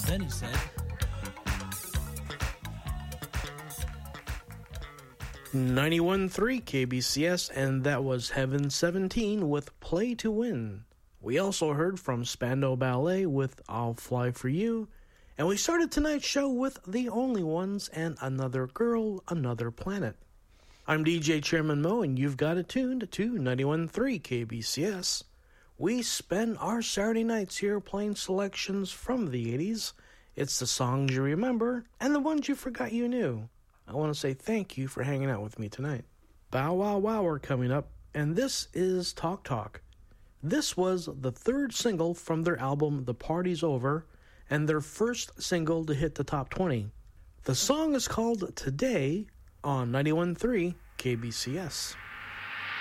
Then he said, 91.3 KBCS, and that was Heaven 17 with Play to Win. We also heard from Spandau Ballet with I'll Fly For You, and we started tonight's show with The Only Ones and Another Girl, Another Planet. I'm DJ Chairman Mo, and you've got it tuned to 91.3 KBCS. We spend our Saturday nights here playing selections from the 80s. It's the songs you remember and the ones you forgot you knew. I want to say thank you for hanging out with me tonight. Bow Wow Wow are coming up, and this is Talk Talk. This was the third single from their album The Party's Over, and their first single to hit the top 20. The song is called Today on 91.3 KBCS.